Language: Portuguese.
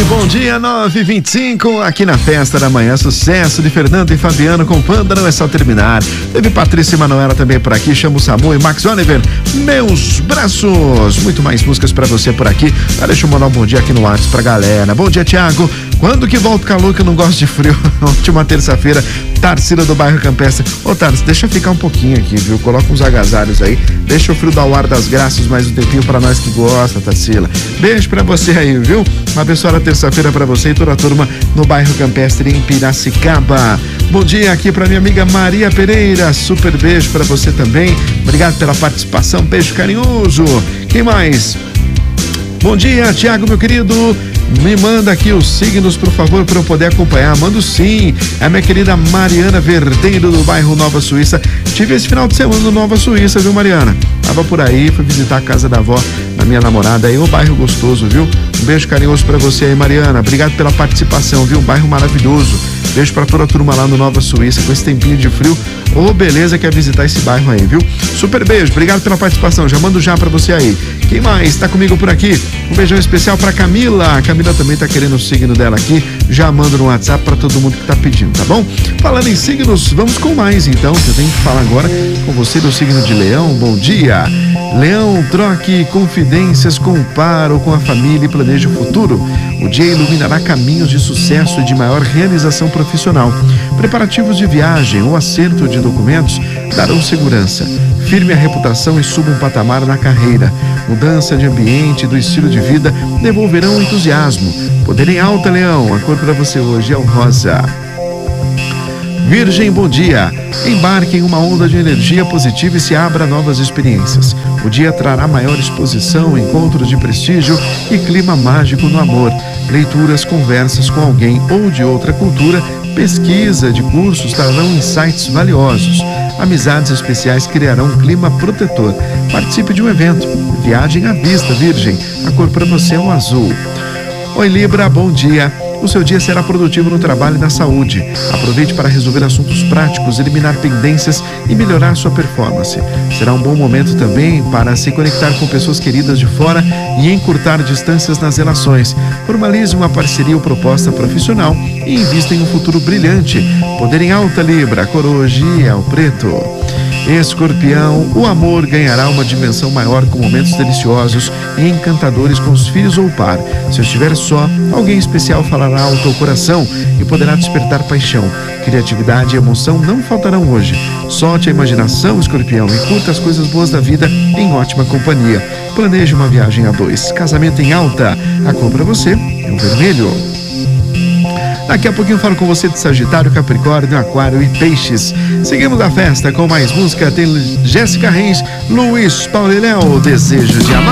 Bom dia, 9h25, aqui na Festa da Manhã, sucesso de Fernando e Fabiano com Panda, não é só terminar. Teve Patrícia e Manoela também por aqui, chama o Samu e Max Oliver, Meus Braços. Muito mais músicas pra você por aqui. Deixa eu mandar um bom dia aqui no WhatsApp pra galera. Bom dia, Thiago. Quando que volta o calor, que eu não gosto de frio? Última terça-feira, Tarsila do bairro Campestre. Ô, Tarcísio, deixa eu ficar um pouquinho aqui, viu? Coloca uns agasalhos aí. Deixa o frio dar o ar das graças mais um tempinho pra nós que gosta, Tarsila. Beijo pra você aí, viu? Uma abençoada terça-feira pra você e toda a turma no bairro Campestre em Piracicaba. Bom dia aqui pra minha amiga Maria Pereira. Super beijo pra você também. Obrigado pela participação. Beijo carinhoso. Quem mais? Bom dia, Thiago, meu querido. Me manda aqui os signos, por favor, para eu poder acompanhar. Mando sim. É minha querida Mariana Verdeiro, do bairro Nova Suíça. Tive esse final de semana no Nova Suíça, viu, Mariana? Tava por aí, fui visitar a casa da avó da minha namorada aí, um bairro gostoso, viu? Um beijo carinhoso para você aí, Mariana. Obrigado pela participação, viu? Um bairro maravilhoso. Beijo para toda a turma lá no Nova Suíça, com esse tempinho de frio. Ô, beleza que é visitar esse bairro aí, viu? Super beijo, obrigado pela participação. Já mando já pra você aí. Quem mais tá comigo por aqui? Um beijão especial pra Camila. A Camila também tá querendo o signo dela aqui. Já mando no WhatsApp pra todo mundo que tá pedindo, tá bom? Falando em signos, vamos com mais então. Eu tenho que falar agora com você do signo de Leão. Bom dia. Leão, troque confidências com o par ou com a família e planeje o futuro. O dia iluminará caminhos de sucesso e de maior realização profissional. Preparativos de viagem ou acerto de documentos darão segurança. Firme a reputação e suba um patamar na carreira. Mudança de ambiente e do estilo de vida devolverão entusiasmo. Poder em alta, Leão. A cor para você hoje é o rosa. Virgem, bom dia. Embarque em uma onda de energia positiva e se abra a novas experiências. O dia trará maior exposição, encontros de prestígio e clima mágico no amor. Leituras, conversas com alguém ou de outra cultura, pesquisa de cursos trarão insights valiosos. Amizades especiais criarão um clima protetor. Participe de um evento. Viagem à vista, Virgem. A cor para você é o azul. Oi, Libra, bom dia. O seu dia será produtivo no trabalho e na saúde. Aproveite para resolver assuntos práticos, eliminar pendências e melhorar sua performance. Será um bom momento também para se conectar com pessoas queridas de fora e encurtar distâncias nas relações. Formalize uma parceria ou proposta profissional e invista em um futuro brilhante. Poder em alta, Libra. A cor hoje é o preto. Escorpião, o amor ganhará uma dimensão maior com momentos deliciosos e encantadores com os filhos ou par. Se estiver só, alguém especial falará ao teu coração e poderá despertar paixão. Criatividade e emoção não faltarão hoje. Solte a imaginação, Escorpião, e curta as coisas boas da vida em ótima companhia. Planeje uma viagem a dois. Casamento em alta. A cor para você é o vermelho. Daqui a pouquinho eu falo com você de Sagitário, Capricórnio, Aquário e Peixes. Seguimos a festa com mais música. Tem Jéssica Reis, Luiz Paulo e Léo, Desejo de Amar.